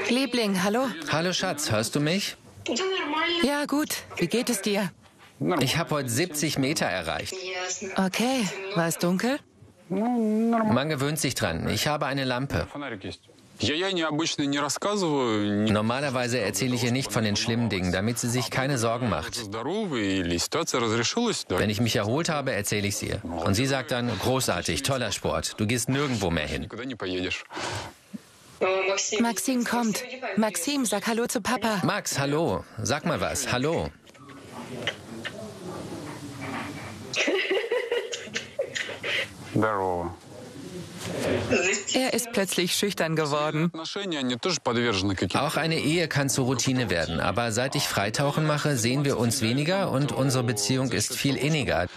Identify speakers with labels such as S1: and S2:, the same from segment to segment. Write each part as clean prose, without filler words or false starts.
S1: Liebling, hallo?
S2: Hallo Schatz, hörst du mich?
S1: Ja, gut. Wie geht es dir?
S2: Ich habe heute 70 Meter erreicht.
S1: Okay. War es dunkel?
S2: Man gewöhnt sich dran. Ich habe eine Lampe. Normalerweise erzähle ich ihr nicht von den schlimmen Dingen, damit sie sich keine Sorgen macht. Wenn ich mich erholt habe, erzähle ich es ihr. Und sie sagt dann, großartig, toller Sport, du gehst nirgendwo mehr hin.
S1: Maxim kommt. Maxim, sag Hallo zu Papa.
S2: Max, hallo. Sag mal was. Hallo.
S1: Er ist plötzlich schüchtern geworden.
S2: Auch eine Ehe kann zur Routine werden, aber seit ich Freitauchen mache, sehen wir uns weniger und unsere Beziehung ist viel inniger.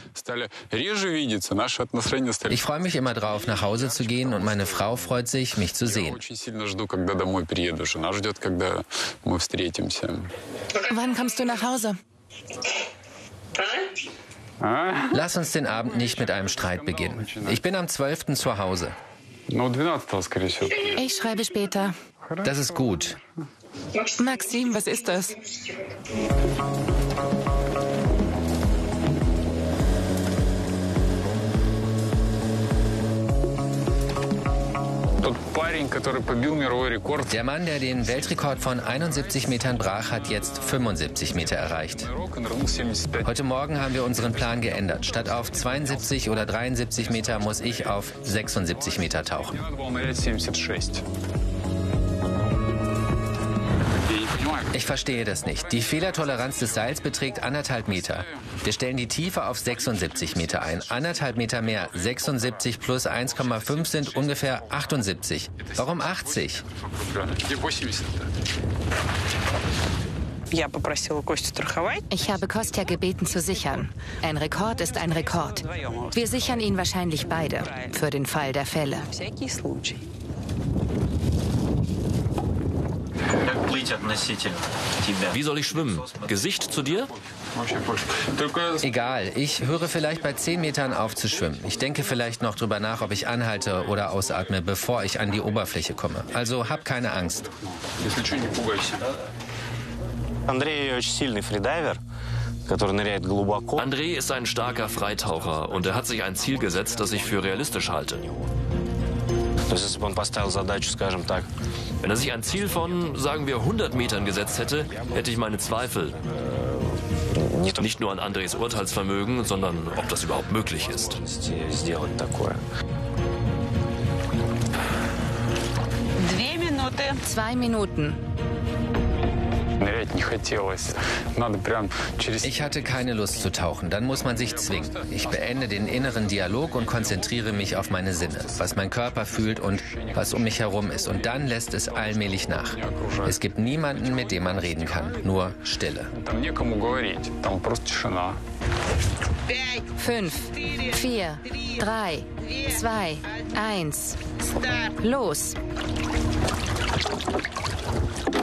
S2: Ich freue mich immer drauf, nach Hause zu gehen und meine Frau freut sich, mich zu sehen.
S1: Wann kommst du nach Hause?
S2: Lass uns den Abend nicht mit einem Streit beginnen. Ich bin am 12. zu Hause.
S1: Ich schreibe später.
S2: Das ist gut.
S1: Maxim, was ist das?
S2: Der Mann, der den Weltrekord von 71 Metern brach, hat jetzt 75 Meter erreicht. Heute Morgen haben wir unseren Plan geändert. Statt auf 72 oder 73 Meter muss ich auf 76 Meter tauchen. Ich verstehe das nicht. Die Fehlertoleranz des Seils beträgt 1,5 Meter. Wir stellen die Tiefe auf 76 Meter ein. 1,5 Meter mehr. 76 plus 1,5 sind ungefähr 78. Warum 80?
S1: Ich habe Kostja gebeten zu sichern. Ein Rekord ist ein Rekord. Wir sichern ihn wahrscheinlich beide. Für den Fall der Fälle.
S3: Wie soll ich schwimmen? Gesicht zu dir?
S2: Egal, ich höre vielleicht bei 10 Metern auf zu schwimmen. Ich denke vielleicht noch drüber nach, ob ich anhalte oder ausatme, bevor ich an die Oberfläche komme. Also hab keine Angst.
S3: André ist ein starker Freitaucher und er hat sich ein Ziel gesetzt, das ich für realistisch halte. Wenn er sich ein Ziel von, sagen wir, 100 Metern gesetzt hätte, hätte ich meine Zweifel. Nicht nur an Andres Urteilsvermögen, sondern ob das überhaupt möglich ist.
S1: 2 Minuten.
S2: Ich hatte keine Lust zu tauchen, dann muss man sich zwingen. Ich beende den inneren Dialog und konzentriere mich auf meine Sinne, was mein Körper fühlt und was um mich herum ist. Und dann lässt es allmählich nach. Es gibt niemanden, mit dem man reden kann, nur Stille.
S1: 5, 4, 3, 2, 1. Los!